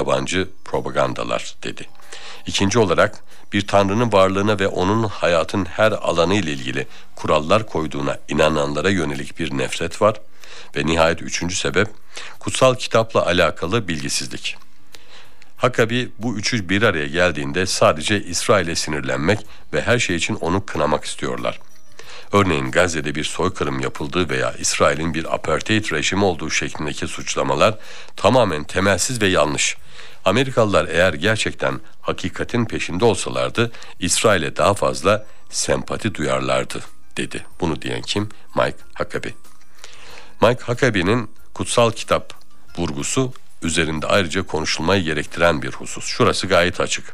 yabancı propagandalar dedi. İkinci olarak bir tanrının varlığına ve onun hayatın her alanı ile ilgili kurallar koyduğuna inananlara yönelik bir nefret var. Ve nihayet üçüncü sebep kutsal kitapla alakalı bilgisizlik. Hakabi bu üçü bir araya geldiğinde sadece İsrail'e sinirlenmek ve her şey için onu kınamak istiyorlar. Örneğin Gazze'de bir soykırım yapıldığı veya İsrail'in bir apartheid rejimi olduğu şeklindeki suçlamalar tamamen temelsiz ve yanlış. Amerikalılar eğer gerçekten hakikatin peşinde olsalardı İsrail'e daha fazla sempati duyarlardı dedi. Bunu diyen kim? Mike Huckabee. Mike Huckabee'nin kutsal kitap vurgusu üzerinde ayrıca konuşulmayı gerektiren bir husus. Şurası gayet açık.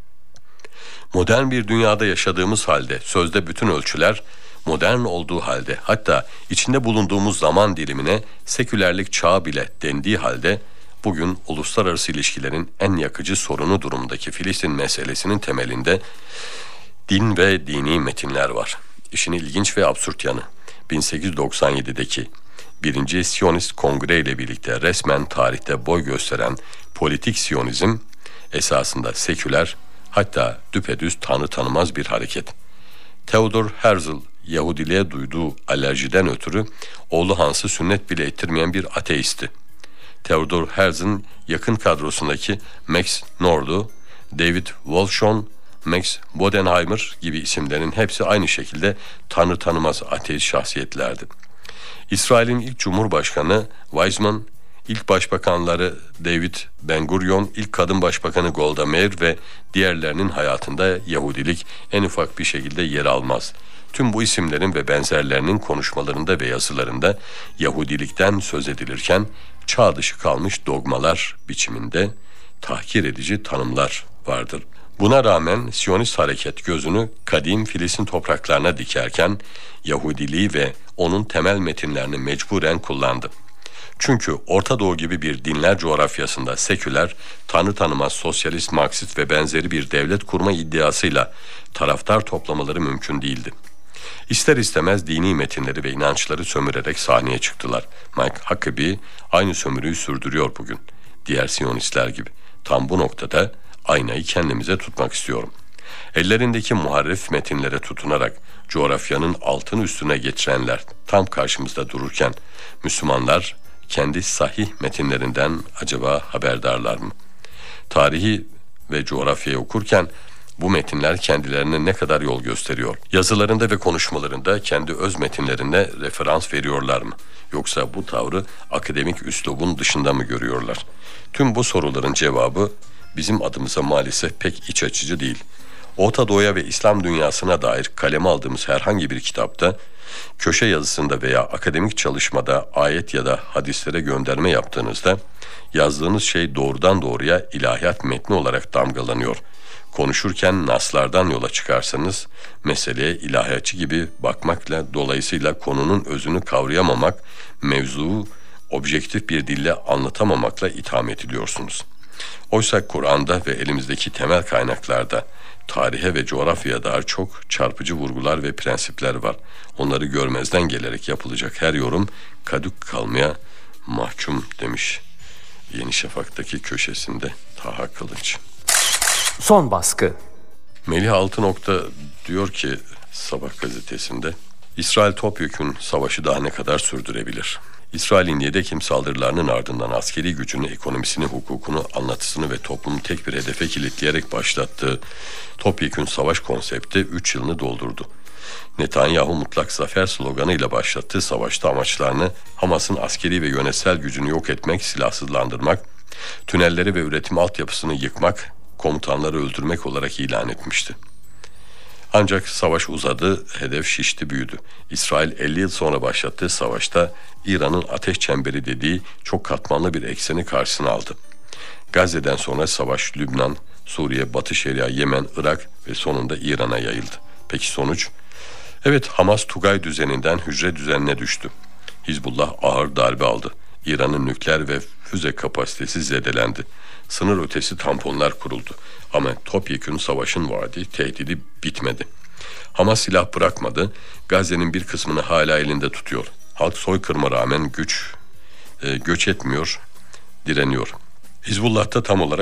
Modern bir dünyada yaşadığımız halde sözde bütün ölçüler modern olduğu halde hatta içinde bulunduğumuz zaman dilimine sekülerlik çağı bile dendiği halde bugün uluslararası ilişkilerin en yakıcı sorunu durumundaki Filistin meselesinin temelinde din ve dini metinler var. İşin ilginç ve absürt yanı 1897'deki 1. Siyonist Kongre ile birlikte resmen tarihte boy gösteren politik Siyonizm esasında seküler hatta düpedüz tanrı tanımaz bir hareket. Theodor Herzl Yahudiliğe duyduğu alerjiden ötürü oğlu Hans'ı sünnet bile ettirmeyen bir ateisti. Theodor Herzl'in yakın kadrosundaki Max Nordau, David Wolfson, Max Bodenheimer gibi isimlerin hepsi aynı şekilde tanrı tanımaz ateist şahsiyetlerdi. İsrail'in ilk Cumhurbaşkanı Weizmann, ilk başbakanları David Ben-Gurion, ilk kadın başbakanı Golda Meir ve diğerlerinin hayatında Yahudilik en ufak bir şekilde yer almaz. Tüm bu isimlerin ve benzerlerinin konuşmalarında ve yazılarında Yahudilikten söz edilirken çağ dışı kalmış dogmalar biçiminde tahkir edici tanımlar vardır. Buna rağmen Siyonist hareket gözünü kadim Filistin topraklarına dikerken Yahudiliği ve onun temel metinlerini mecburen kullandı. Çünkü Orta Doğu gibi bir dinler coğrafyasında seküler, tanrı tanımaz sosyalist, Marksist ve benzeri bir devlet kurma iddiasıyla taraftar toplamaları mümkün değildi. İster istemez dini metinleri ve inançları sömürerek sahneye çıktılar. Mike Huckabee aynı sömürüyü sürdürüyor bugün. Diğer Siyonistler gibi. Tam bu noktada aynayı kendimize tutmak istiyorum. Ellerindeki muharref metinlere tutunarak coğrafyanın altını üstüne getirenler tam karşımızda dururken Müslümanlar kendi sahih metinlerinden acaba haberdarlar mı? Tarihi ve coğrafyayı okurken bu metinler kendilerine ne kadar yol gösteriyor? Yazılarında ve konuşmalarında kendi öz metinlerine referans veriyorlar mı? Yoksa bu tavrı akademik üslubun dışında mı görüyorlar? Tüm bu soruların cevabı bizim adımıza maalesef pek iç açıcı değil. Orta Doğu'ya ve İslam dünyasına dair kaleme aldığımız herhangi bir kitapta, köşe yazısında veya akademik çalışmada ayet ya da hadislere gönderme yaptığınızda yazdığınız şey doğrudan doğruya ilahiyat metni olarak damgalanıyor. Konuşurken naslardan yola çıkarsanız meseleye ilahiyatçı gibi bakmakla dolayısıyla konunun özünü kavrayamamak, mevzuu objektif bir dille anlatamamakla itham ediliyorsunuz. Oysa Kur'an'da ve elimizdeki temel kaynaklarda tarihe ve coğrafyaya dair çok çarpıcı vurgular ve prensipler var. Onları görmezden gelerek yapılacak her yorum kadük kalmaya mahkum demiş Yeni Şafak'taki köşesinde Taha Kılıç. Son baskı. Melih Altınok'ta diyor ki Sabah gazetesinde, İsrail topyekün savaşı daha ne kadar sürdürebilir? İsrail'in Yedekim saldırılarının ardından askeri gücünü, ekonomisini, hukukunu, anlatısını ve toplumu tek bir hedefe kilitleyerek başlattığı topyekün savaş konsepti 3 yılını doldurdu. Netanyahu mutlak zafer sloganıyla başlattığı savaşta amaçlarını Hamas'ın askeri ve yönetsel gücünü yok etmek, silahsızlandırmak, tünelleri ve üretim altyapısını yıkmak, komutanları öldürmek olarak ilan etmişti. Ancak savaş uzadı, hedef şişti, büyüdü. İsrail 50 yıl sonra başlattığı savaşta İran'ın ateş çemberi dediği çok katmanlı bir ekseni karşısına aldı. Gazze'den sonra savaş Lübnan, Suriye, Batı Şeria, Yemen, Irak ve sonunda İran'a yayıldı. Peki sonuç? Evet, Hamas Tugay düzeninden hücre düzenine düştü. Hizbullah ağır darbe aldı. İran'ın nükleer ve füze kapasitesi zedelendi. Sınır ötesi tamponlar kuruldu. Ama topyekün savaşın vaadi, tehdidi bitmedi. Hamas silah bırakmadı. Gazze'nin bir kısmını hala elinde tutuyor. Halk soykırıma rağmen göç etmiyor, direniyor. Hizbullah'ta tam olarak